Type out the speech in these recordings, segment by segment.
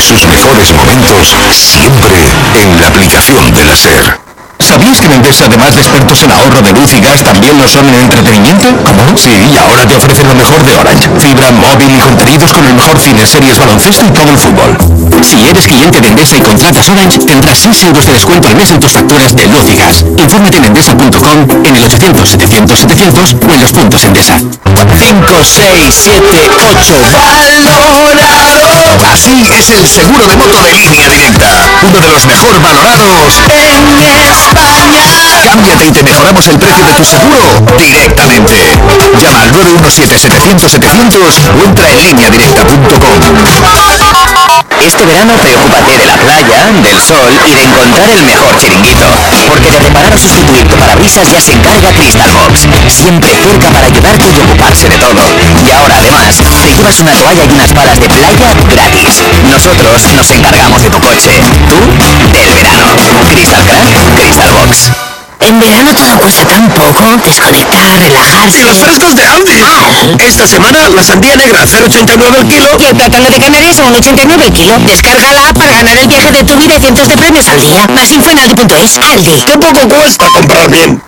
sus mejores momentos siempre en la aplicación de la SER. ¿Sabías que en Endesa, además de expertos en ahorro de luz y gas, también lo son en entretenimiento? ¿Cómo? Sí, y ahora te ofrecen lo mejor de Orange. Fibra móvil y contenidos con el mejor cine, series, baloncesto y todo el fútbol. Si eres cliente de Endesa y contratas Orange, tendrás 6 euros de descuento al mes en tus facturas de luz y gas. Infórmate en endesa.com, en el 800-700-700 o en los puntos Endesa. 5, 6, 7, 8, valorado. Así es el seguro de moto de Línea Directa. Uno de los mejor valorados en España. Cámbiate y te mejoramos el precio de tu seguro directamente. Llama al 917-700-700 o entra en lineadirecta.com. Este verano preocúpate de la playa, del sol y de encontrar el mejor chiringuito. Porque de reparar o sustituir tu parabrisas ya se encarga Crystalbox. Siempre cerca para ayudarte y ocuparse de todo. Y ahora además, te llevas una toalla y unas palas de playa gratis. Nosotros nos encargamos de tu coche. Tú, del verano. Crystalcraft, Crystalbox. En verano todo cuesta tan poco, desconectar, relajarse. ¡Y los frescos de Aldi! Esta semana la sandía negra a 0,89 el kilo. Y el plátano de Canarias a 1,89 el kilo. Descarga la app para ganar el viaje de tu vida y cientos de premios al día. Más info en aldi.es. Aldi. ¡Qué poco cuesta comprar bien!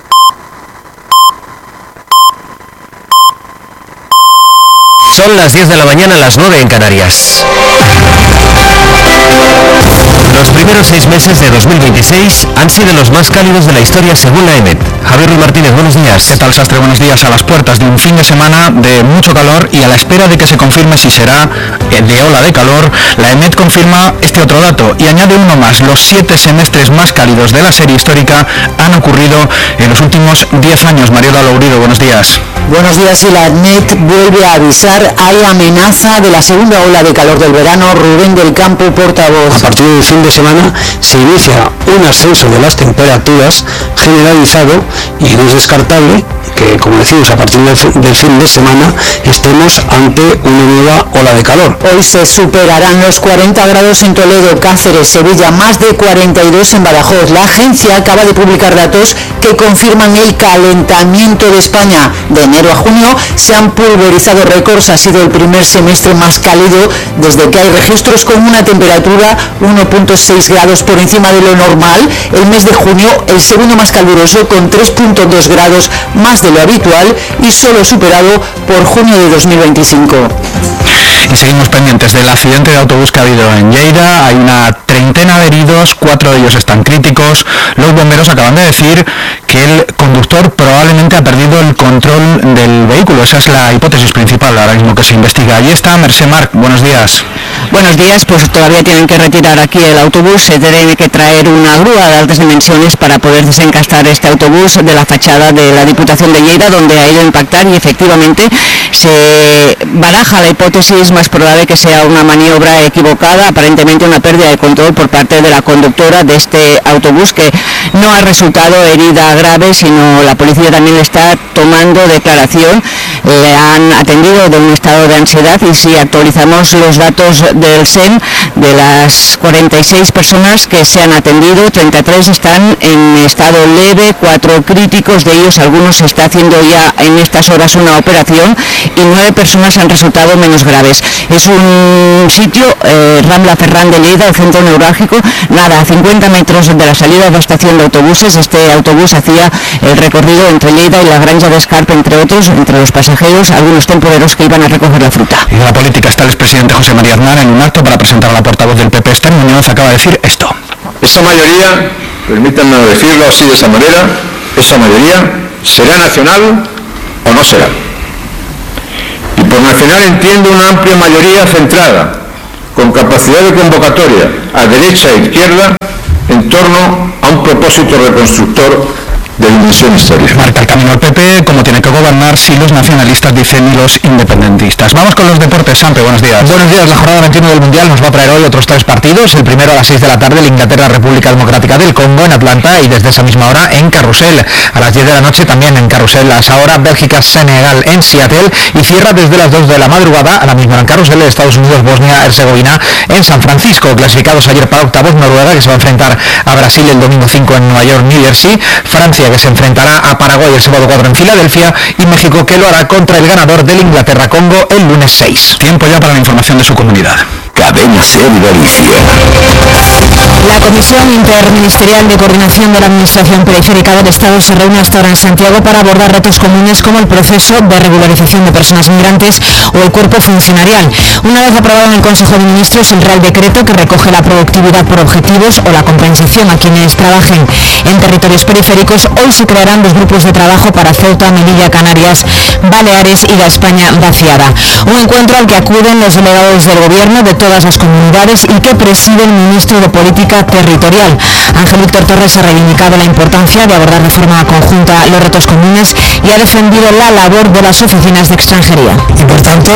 Son las 10 de la mañana, las 9 en Canarias. Los primeros 6 meses de 2026 han sido los más cálidos de la historia según la EMET. Javier Ruiz Martínez, buenos días. ¿Qué tal, Sastre? Buenos días. A las puertas de un fin de semana de mucho calor y a la espera de que se confirme si será de ola de calor, la EMET confirma este otro dato y añade uno más. Los 7 semestres más cálidos de la serie histórica han ocurrido en los últimos 10 años. Mariola Lourido, buenos días. Buenos días. Y la EMET vuelve a avisar, hay amenaza de la segunda ola de calor del verano. Rubén del Campo, portavoz. A partir del fin de semana se inicia un ascenso de las temperaturas generalizado y no es descartable que, como decimos, a partir del fin de semana estemos ante una nueva ola de calor. Hoy se superarán los 40 grados en Toledo, Cáceres, Sevilla, más de 42 en Badajoz. La agencia acaba de publicar datos que confirman el calentamiento de España. De enero a junio se han pulverizado récords. Ha sido el primer semestre más cálido desde que hay registros, con una temperatura 1,6 grados por encima de lo normal. El mes de junio, el segundo más caluroso, con 3,2 grados más de lo habitual y solo superado por junio de 2025. Y seguimos pendientes del accidente de autobús que ha habido en Lleida. Hay una treintena de heridos, 4 de ellos están críticos. Los bomberos acaban de decir que el conductor probablemente ha perdido el control del vehículo. Esa es la hipótesis principal ahora mismo que se investiga. Allí está Mercè Marc, buenos días. Buenos días, pues todavía tienen que retirar aquí el autobús. Se tiene que traer una grúa de altas dimensiones para poder desencastar este autobús de la fachada de la Diputación de Lleida, donde ha ido a impactar, y efectivamente se baraja la hipótesis más probable que sea una maniobra equivocada, aparentemente una pérdida de control por parte de la conductora de este autobús, que no ha resultado herida grave, sino la policía también le está tomando declaración. Le han atendido de un estado de ansiedad, y si actualizamos los datos del SEM, de las 46 personas que se han atendido, 33 están en estado leve, 4 críticos, de ellos algunos se está haciendo ya en estas horas una operación, y 9 personas han resultado menos graves. Es un sitio, Rambla Ferran de Lleida, el centro neurálgico, nada, a 50 metros de la salida de la estación de autobuses. Este autobús hacía el recorrido entre Lleida y la Granja de Escarp, entre otros, entre los pasajeros, algunos temporeros que iban a recoger la fruta. Y en la política está el expresidente José María Aznar en un acto para presentar a la portavoz del PP, Esther Muñoz, acaba de decir esto. Esa mayoría, permítanme decirlo así de esa manera, esa mayoría será nacional o no será. Y por nacional entiendo una amplia mayoría centrada, con capacidad de convocatoria a derecha e izquierda, en torno a un propósito reconstructor de dimensión histórica. Marca el camino al PP, como tiene que gobernar si los nacionalistas dicen y los independentistas. Vamos con los deportes. Sampe, buenos días. Buenos días. La jornada 21 del Mundial nos va a traer hoy otros 3 partidos. El primero a las 6 de la tarde, el Inglaterra-República Democrática del Congo en Atlanta, y desde esa misma hora en Carrusel. A las 10 de la noche también en Carrusel. A esa hora, Bélgica-Senegal en Seattle, y cierra desde las 2 de la madrugada, a la misma en Carrusel, de Estados Unidos-Bosnia-Herzegovina en San Francisco. Clasificados ayer para octavos, Noruega, que se va a enfrentar a Brasil el domingo 5 en Nueva York, New Jersey. Francia, que se enfrentará a Paraguay el sábado 4 en Filadelfia, y México, que lo hará contra el ganador del Inglaterra-Congo el lunes 6. Tiempo ya para la información de su comunidad. Cadena Ser Galicia. La Comisión Interministerial de Coordinación de la Administración Periférica del Estado se reúne hasta ahora en Santiago para abordar retos comunes como el proceso de regularización de personas migrantes o el cuerpo funcionarial. Una vez aprobado en el Consejo de Ministros el Real Decreto que recoge la productividad por objetivos o la compensación a quienes trabajen en territorios periféricos, hoy se crearán dos grupos de trabajo para Ceuta, Melilla, Canarias, Baleares y la España vaciada. Un encuentro al que acuden los delegados del Gobierno de todas las comunidades y que preside el ministro de Política Territorial. Ángel Víctor Torres ha reivindicado la importancia de abordar de forma conjunta los retos comunes y ha defendido la labor de las oficinas de extranjería. Y por tanto,